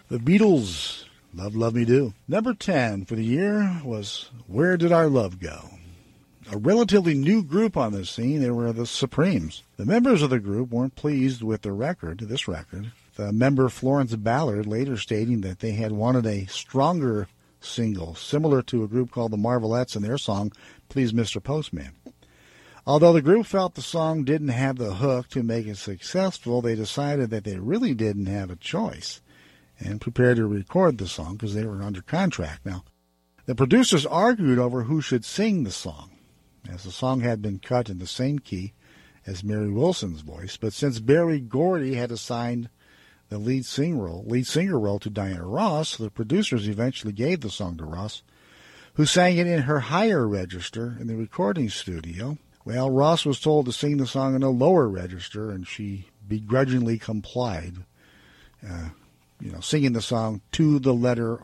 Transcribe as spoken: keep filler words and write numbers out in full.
The Beatles, Love, Love Me Do. Number ten for the year was Where Did Our Love Go? A relatively new group on the scene, they were the Supremes. The members of the group weren't pleased with the record, this record. The member Florence Ballard later stating that they had wanted a stronger single, similar to a group called the Marvelettes and their song, Please Mister Postman. Although the group felt the song didn't have the hook to make it successful, they decided that they really didn't have a choice and prepared to record the song because they were under contract. Now, the producers argued over who should sing the song, as the song had been cut in the same key as Mary Wilson's voice, but since Berry Gordy had assigned the lead singer role, lead singer role to Diana Ross, the producers eventually gave the song to Ross, who sang it in her higher register in the recording studio. Well, Ross was told to sing the song in a lower register, and she begrudgingly complied, uh, you know, singing the song to the letter